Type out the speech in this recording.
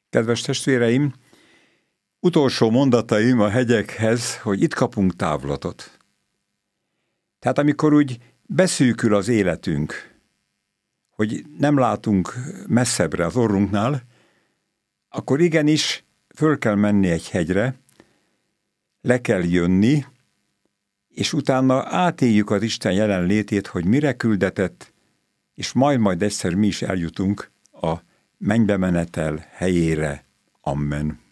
Kedves testvéreim, utolsó mondataim a hegyekhez, hogy itt kapunk távlatot. Tehát amikor úgy beszűkül az életünk, hogy nem látunk messzebbre az orrunknál, akkor igenis föl kell menni egy hegyre, le kell jönni, és utána átéljük az Isten jelenlétét, hogy mire küldetett, és majd egyszer mi is eljutunk a mennybe menetel helyére. Amen.